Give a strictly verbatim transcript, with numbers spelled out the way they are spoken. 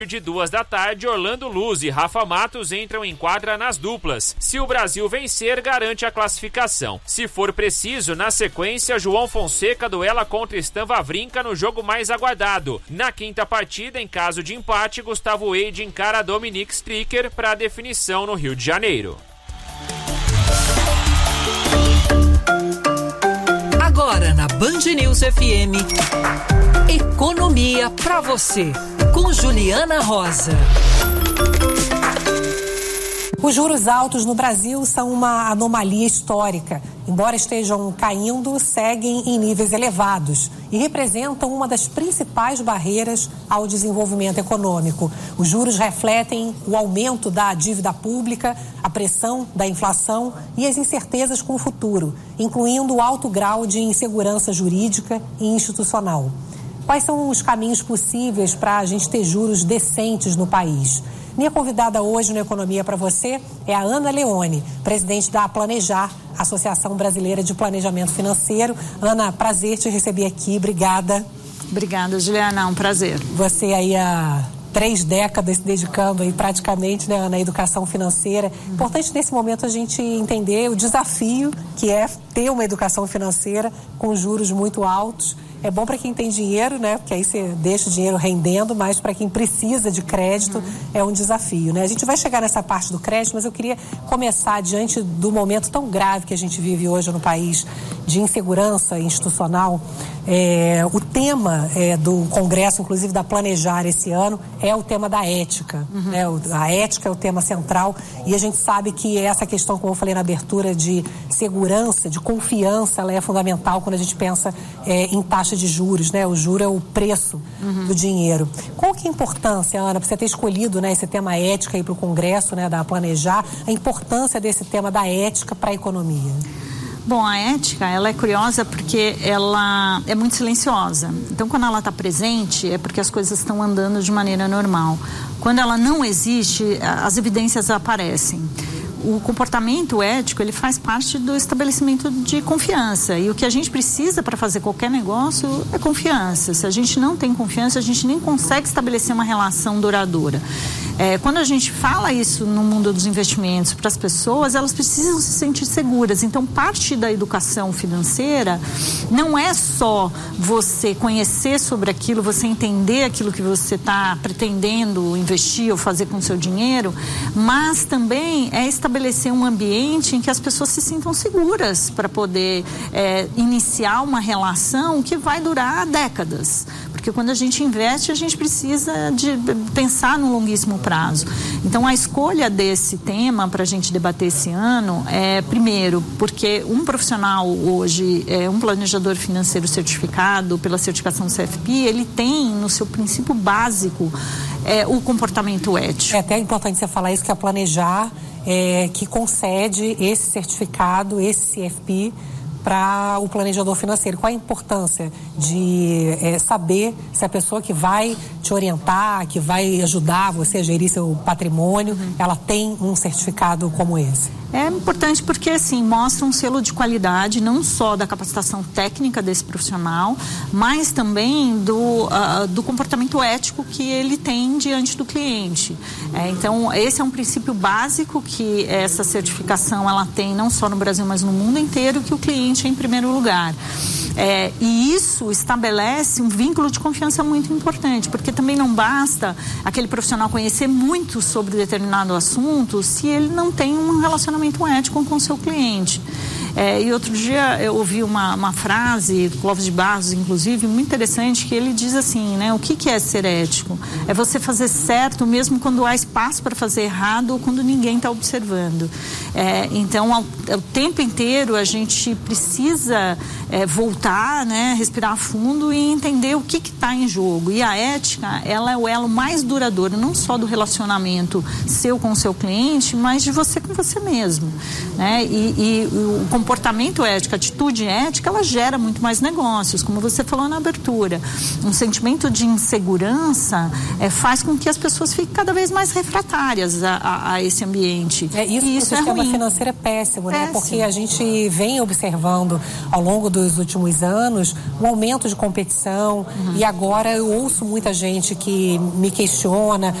De duas da tarde, Orlando Luz e Rafa Matos entram em quadra nas duplas. Se o Brasil vencer, garante a classificação. Se for preciso, na sequência, João Fonseca duela contra Stan Wawrinka no jogo mais aguardado. Na quinta partida, em caso de empate, Gustavo Eide encara Dominic Stricker para a definição no Rio de Janeiro. Agora na Band News F M, Economia pra você, com Juliana Rosa. Os juros altos no Brasil são uma anomalia histórica. Embora estejam caindo, seguem em níveis elevados e representam uma das principais barreiras ao desenvolvimento econômico. Os juros refletem o aumento da dívida pública, a pressão da inflação e as incertezas com o futuro, incluindo o alto grau de insegurança jurídica e institucional. Quais são os caminhos possíveis para a gente ter juros decentes no país? Minha convidada hoje no Economia para você é a Ana Leone, presidente da Planejar, Associação Brasileira de Planejamento Financeiro. Ana, prazer te receber aqui, obrigada. Obrigada, Juliana, um prazer. Você aí há três décadas se dedicando aí praticamente, né, na educação financeira. Uhum. Importante nesse momento a gente entender o desafio que é ter uma educação financeira com juros muito altos. É bom para quem tem dinheiro, né? Porque aí você deixa o dinheiro rendendo, mas para quem precisa de crédito uhum. é um desafio, né? A gente vai chegar nessa parte do crédito, mas eu queria começar diante do momento tão grave que a gente vive hoje no país de insegurança institucional. É, o tema é, do Congresso, inclusive da Planejar esse ano, é o tema da ética. Uhum. Né? O, a ética é o tema central e a gente sabe que essa questão, como eu falei na abertura, de segurança, de confiança, ela é fundamental quando a gente pensa é, em taxa de juros, né? O juro é o preço uhum. do dinheiro. Qual que é a importância, Ana, para você ter escolhido, né, esse tema ética aí para o Congresso, né, da Planejar, a importância desse tema da ética para a economia? Bom, a ética, ela é curiosa porque ela é muito silenciosa. Então, quando ela está presente, é porque as coisas estão andando de maneira normal. Quando ela não existe, as evidências aparecem. O comportamento ético, ele faz parte do estabelecimento de confiança. E o que a gente precisa para fazer qualquer negócio é confiança. Se a gente não tem confiança, a gente nem consegue estabelecer uma relação duradoura. É, quando a gente fala isso no mundo dos investimentos para as pessoas, elas precisam se sentir seguras. Então, parte da educação financeira não é só você conhecer sobre aquilo, você entender aquilo que você está pretendendo investir ou fazer com o seu dinheiro, mas também é estabelecer um ambiente em que as pessoas se sintam seguras para poder é, iniciar uma relação que vai durar décadas. Porque quando a gente investe, a gente precisa de pensar no longuíssimo prazo. Então, a escolha desse tema para a gente debater esse ano é, primeiro, porque um profissional hoje, é, um planejador financeiro certificado pela certificação C F P, ele tem no seu princípio básico é, o comportamento ético. É até importante você falar isso, que a Planejar é, que concede esse certificado, esse C F P, para o planejador financeiro. Qual a importância de é, saber se a pessoa que vai te orientar, que vai ajudar você a gerir seu patrimônio, uhum. ela tem um certificado como esse? É importante porque, assim, mostra um selo de qualidade, não só da capacitação técnica desse profissional, mas também do, uh, do comportamento ético que ele tem diante do cliente. É, então, esse é um princípio básico que essa certificação ela tem, não só no Brasil, mas no mundo inteiro, que o cliente é em primeiro lugar. É, e isso estabelece um vínculo de confiança muito importante, porque também não basta aquele profissional conhecer muito sobre determinado assunto se ele não tem um relacionamento ético com o seu cliente. É, e outro dia eu ouvi uma, uma frase do Clóvis de Barros, inclusive, muito interessante, que ele diz assim, né? O que, que é ser ético? É você fazer certo mesmo quando há espaço para fazer errado ou quando ninguém está observando. É, então, ao, ao tempo inteiro, a gente precisa é, voltar, né? Respirar fundo e entender o que está em jogo. E a ética, ela é o elo mais duradouro, não só do relacionamento seu com o seu cliente, mas de você com você mesmo, né? E, e o comportamento ético, atitude ética, ela gera muito mais negócios, como você falou na abertura. Um sentimento de insegurança é, faz com que as pessoas fiquem cada vez mais refratárias a, a, a esse ambiente. É, isso e o isso sistema é ruim. financeiro é péssimo, né? Péssimo. Porque a gente vem observando ao longo dos últimos anos um aumento de competição, uhum. e agora eu ouço muita gente que me questiona